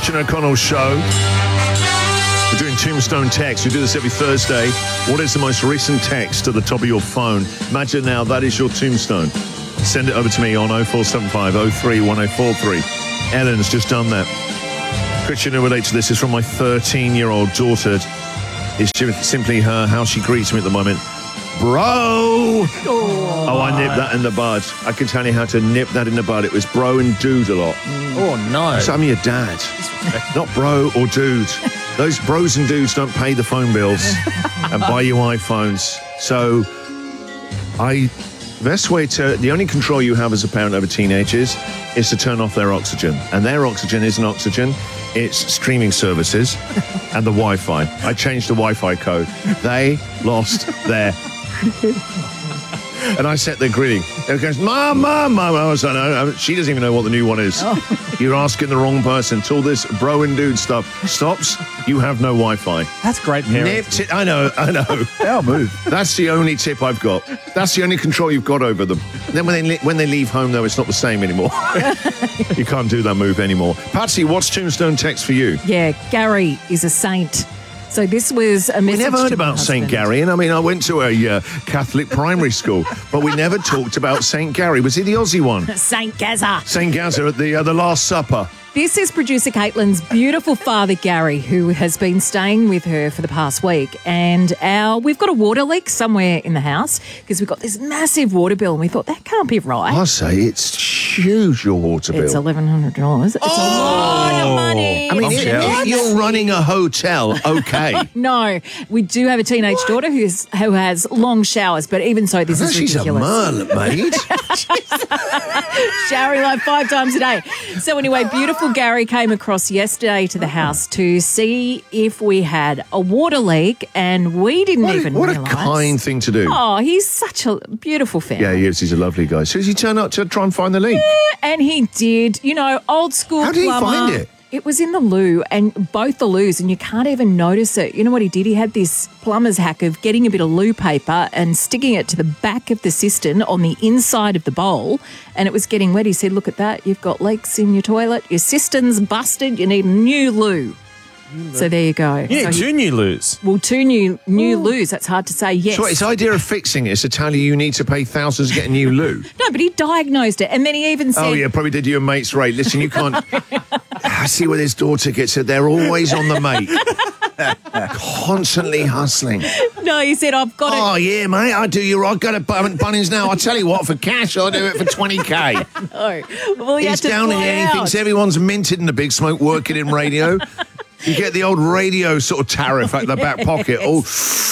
Christian O'Connell Show. We're doing Tombstone Text. We do this every Thursday. What is the most recent text to the top of your phone? Imagine now that is your tombstone. Send it over to me on 0475 03 1043. Ellen's just done that. Christian, who relates to this, is from my 13-year-old daughter. It's simply how she greets me at the moment. Bro! Oh, I nipped that in the bud. I can tell you how to nip that in the bud. It was bro and dude a lot. Oh, no. So I'm your dad. Not bro or dude. Those bros and dudes don't pay the phone bills and buy you iPhones. So the only control you have as a parent over teenagers is to turn off their oxygen. And their oxygen isn't oxygen. It's streaming services and the Wi-Fi. I changed the Wi-Fi code. They lost their... And I sat there grinning. It goes, Mom. I was like, no, she doesn't even know what the new one is. Oh. You're asking the wrong person. Till this bro and dude stuff stops, you have no Wi-Fi. That's great parenting. Nipped it. I know. They'll move. That's the only tip I've got. That's the only control you've got over them. Then when they leave home, though, it's not the same anymore. You can't do that move anymore. Patsy, what's Tombstone Text for you? Yeah, Gary is a saint. So this was a message. We never heard to about St. Gary, and I mean, I went to a Catholic primary school, but we never talked about St. Gary. Was he the Aussie one? St. Gaza. St. Gaza at the Last Supper. This is producer Caitlin's beautiful father, Gary, who has been staying with her for the past week. And we've got a water leak somewhere in the house because we've got this massive water bill. And we thought, that can't be right. I say it's huge, your water bill. It's $1,100. It's a lot of money. I mean, you're running a hotel, okay. No, we do have a teenage daughter who has long showers, but even so, this is ridiculous. She's a merlin, mate. Showering like 5 times a day. So anyway, beautiful Gary came across yesterday to the house to see if we had a water leak, and we didn't even realise. What a kind thing to do. Oh, he's such a beautiful family. Yeah, he is. He's a lovely guy. So does he turn up to try and find the leak? Yeah, and he did. You know, old school plumber. How did he find it? It was in the loo, and both the loos, and you can't even notice it. You know what he did? He had this plumber's hack of getting a bit of loo paper and sticking it to the back of the cistern on the inside of the bowl, and it was getting wet. He said, look at that, you've got leaks in your toilet, your cistern's busted, you need new loo. So there you go. Yeah, so 2 new loos. Well, 2 new loos, that's hard to say, yes. So his idea of fixing it is to tell you need to pay thousands to get a new loo. No, but he diagnosed it, and then he even said... Oh, yeah, probably did you a mate's rate. Listen, you can't... I see where his daughter gets it. They're always on the make. Constantly hustling. No, he said, I've got it. Oh, yeah, mate, I do you right. I've got it Bunnings now. I tell you what, for cash, I'll do it for 20K. No. Well, He's down here. He thinks everyone's minted in the Big Smoke working in radio. You get the old radio sort of tariff out the back pocket. Oh,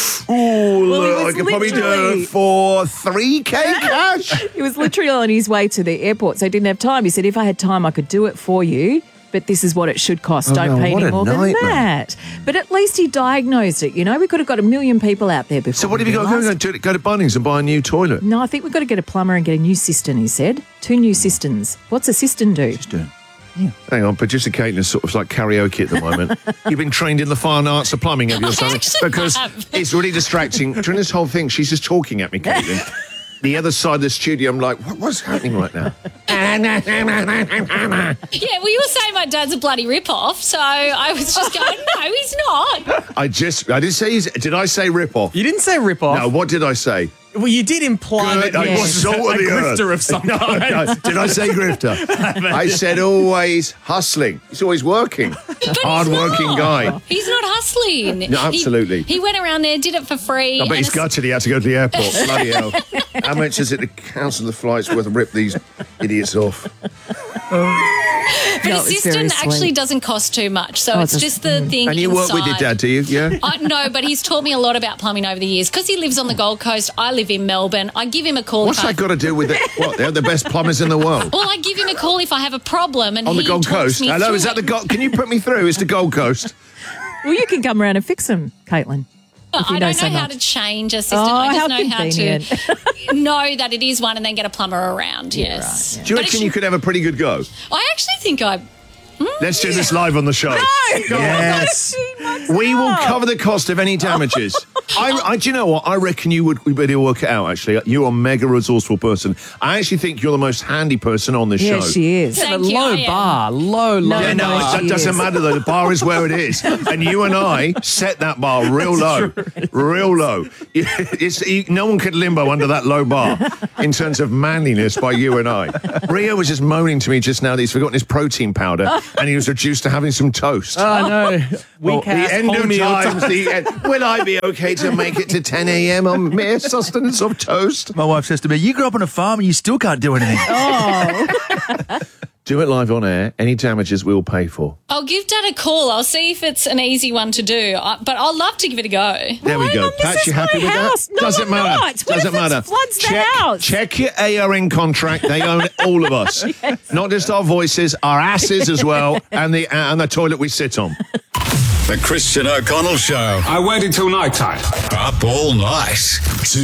well, I could probably do it for 3K cash. He was literally on his way to the airport, so he didn't have time. He said, if I had time, I could do it for you, but this is what it should cost. Don't pay any more than that. But at least he diagnosed it, you know. We could have got 1 million people out there before. So what have you got to do? Go to Bunnings and buy a new toilet? No, I think we've got to get a plumber and get a new cistern, he said. 2 new cisterns. What's a cistern do? Yeah. Hang on, producer Caitlin's sort of like karaoke at the moment. You've been trained in the fine arts of plumbing, have you, or something? Because it's really distracting. During this whole thing, she's just talking at me, Caitlin. The other side of the studio, I'm like, what's happening right now? Yeah, well, you were saying my dad's a bloody rip-off, so I was just going, no, he's not. I didn't say, did I say rip-off? You didn't say rip-off. No, what did I say? Well, you did imply that I he was a grifter of some kind. No. Did I say grifter? I said always hustling. He's always working. Hard-working guy. He's not hustling. No, absolutely. He went around there, did it for free. I bet he's gutted he had to go to the airport. Bloody hell. How much is it to cancel the flights worth to rip these idiots off? But a cistern actually doesn't cost too much, so it's just the thing. And you work with your dad, do you? Yeah. No, but he's taught me a lot about plumbing over the years because he lives on the Gold Coast. I live in Melbourne. I give him a call. What's that got to do with it? What? They're the best plumbers in the world. Well, I give him a call if I have a problem, and on the Gold Coast. Hello, is that the Gold? Can you put me through? It's the Gold Coast. Well, you can come around and fix them, Caitlin. I don't know how to change a system. I just know how to know that it is one and then get a plumber around, yes. Right, yeah. Do you reckon you could have a pretty good go? I actually think I Let's do this live on the show. Yes. We will cover the cost of any damages. Do you know what? I reckon we better work it out, actually. You're a mega resourceful person. I actually think you're the most handy person on this show. Yeah, she is. Yeah, Thank the you, low I am. bar. Low. Yeah, no, that she doesn't is. matter, though. The bar is where it is. And you and I set that bar real low. Real low. No one could limbo under that low bar in terms of manliness by you and I. Rio was just moaning to me just now that he's forgotten his protein powder and he was reduced to having some toast. Oh, no. Weak The ass end of wholemeal times. Will I be okay to make it to 10 a.m. on mere sustenance of toast? My wife says to me, you grew up on a farm and you still can't do anything. Do it live on air. Any damages we'll pay for. I'll give Dad a call. I'll see if it's an easy one to do. But I'll love to give it a go. There we go. on, this Pat, is you happy my with house. that? No, Doesn't I'm matter. not. What Doesn't if it matter. floods the house? Check your ARN contract. They own all of us. Not just our voices, our asses as well, and the toilet we sit on. The Christian O'Connell Show. I waited till night time. Up all night.